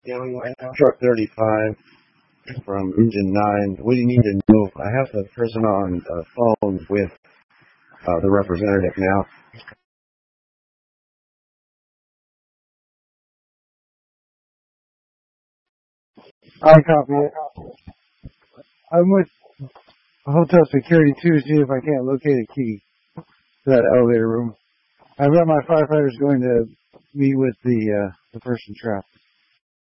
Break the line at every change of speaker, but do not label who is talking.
Truck 35 from Engine 9. What do you need to know? I have the person on the phone with the representative now.
I copy it. I'm with Hotel Security 2 to see if I can't locate a key to that elevator room. I've got my firefighters going to meet with the person trapped.